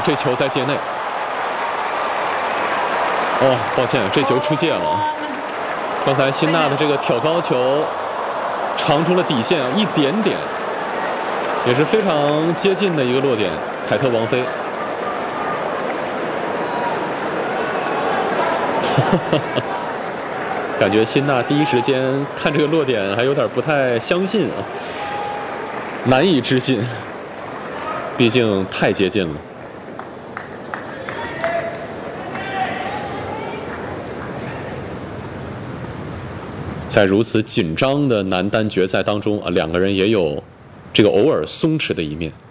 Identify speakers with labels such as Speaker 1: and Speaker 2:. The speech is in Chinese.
Speaker 1: 这球在界内。哦，抱歉，这球出界了。刚才辛纳的这个挑高球长出了底线啊，一点点，也是非常接近的一个落点。凯特王妃。感觉辛纳第一时间看这个落点还有点不太相信啊，难以置信，毕竟太接近了。在如此紧张的男单决赛当中啊，两个人也有这个偶尔松弛的一面。